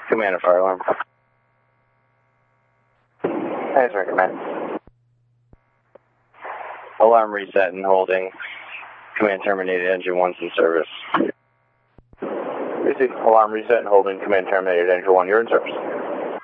Command and fire alarm. Thanks, recommend. Alarm reset and holding. Command terminated, engine 1's in service. Received. Alarm reset and holding. Command terminated, engine 1, you're in service.